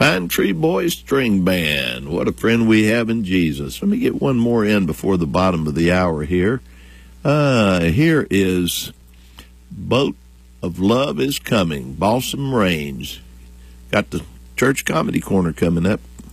Pine Tree Boys String Band. What a friend we have in Jesus. Let me get one more in before the bottom of the hour here. Here is Boat of Love is Coming, Balsam Range. Got the Church Comedy Corner coming up.